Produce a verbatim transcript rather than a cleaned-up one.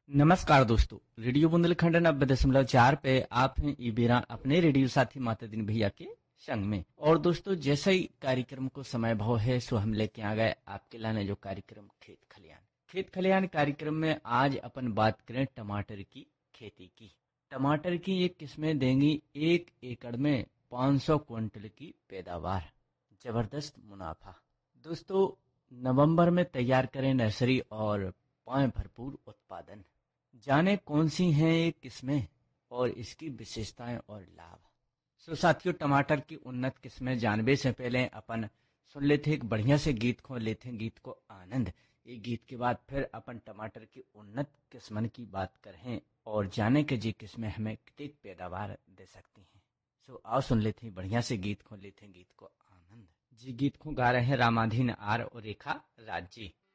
नमस्कार दोस्तों, रेडियो बुंदेलखंड नब्बे दशमलव चार पे आप हैं ई बेरा अपने रेडियो साथी माता दिन भैया के संग में। और दोस्तों, जैसा ही कार्यक्रम को समय भाव है सो हम लेके आ गए आपके लाने जो कार्यक्रम खेत खलियान खेत खलियान कार्यक्रम में आज अपन बात करें टमाटर की खेती की। टमाटर की ये किस्में देंगी एक एकड़ में पाँच सौ क्विंटल की पैदावार, जबरदस्त मुनाफा। दोस्तों, नवंबर में तैयार करें नर्सरी और पाएं भरपूर उत्पादन। जाने कौन सी हैं ये किस्में और इसकी विशेषताएं और लाभ। सो साथियों, टमाटर की उन्नत किस्में जानने से पहले अपन सुन लेते एक बढ़िया से गीत को, लेते हैं गीत को आनंद। एक गीत के बाद फिर अपन टमाटर की उन्नत किस्मन की बात करें और जाने के जी किस्में हमें कितनी पैदावार दे सकती हैं। सो आओ सुन लेते हैं बढ़िया से गीत को, लेते हैं गीत को आनंद। जी गीत को गा रहे हैं रामाधीन आर और रेखा राज जी।